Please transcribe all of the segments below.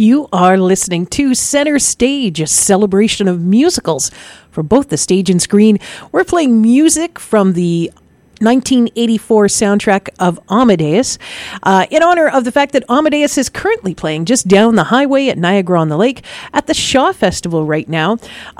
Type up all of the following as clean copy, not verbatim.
You are listening to Center Stage, a celebration of musicals for both the stage and screen. We're playing music from the 1984 soundtrack of Amadeus, in honor of the fact that Amadeus is currently playing just down the highway at Niagara-on-the-Lake at the Shaw Festival right now.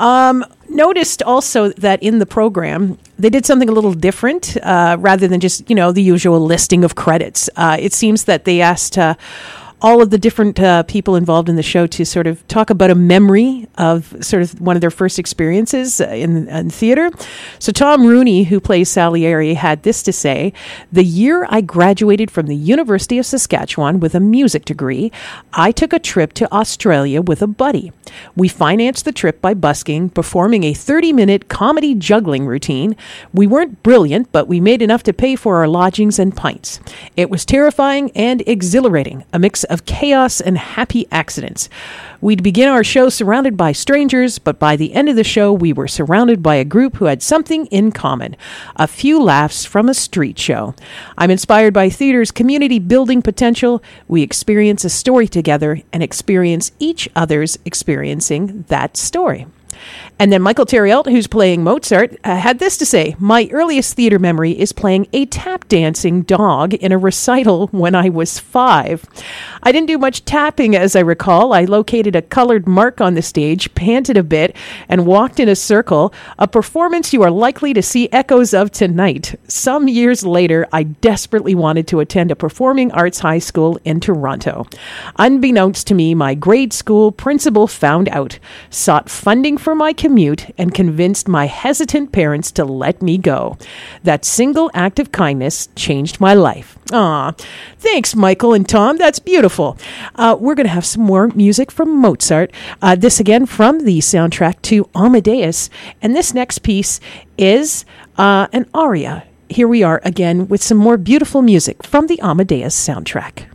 Noticed also that in the program, they did something a little different rather than just, the usual listing of credits. It seems that they asked all of the different people involved in the show to sort of talk about a memory of sort of one of their first experiences in theater. So Tom Rooney, who plays Salieri, had this to say: "The year I graduated from the University of Saskatchewan with a music degree, I took a trip to Australia with a buddy. We financed the trip by busking, performing a 30-minute comedy juggling routine. We weren't brilliant, but we made enough to pay for our lodgings and pints. It was terrifying and exhilarating, a mix of chaos and happy accidents. We'd begin our show surrounded by strangers, but by the end of the show, we were surrounded by a group who had something in common: a few laughs from a street show. I'm inspired by theater's community building potential. We experience a story together and experience each other's experiencing that story." And then Michael Terrielt, who's playing Mozart, had this to say: "My earliest theater memory is playing a tap dancing dog in a recital when I was 5. I didn't do much tapping, as I recall. I located a colored mark on the stage, panted a bit, and walked in a circle, a performance you are likely to see echoes of tonight. Some years later, I desperately wanted to attend a performing arts high school in Toronto. Unbeknownst to me, my grade school principal found out, sought funding for my commute, and convinced my hesitant parents to let me go. That single act of kindness changed my life." Aw, thanks, Michael and Tom. That's beautiful. We're going to have some more music from Mozart. This again from the soundtrack to Amadeus. And this next piece is an aria. Here we are again with some more beautiful music from the Amadeus soundtrack.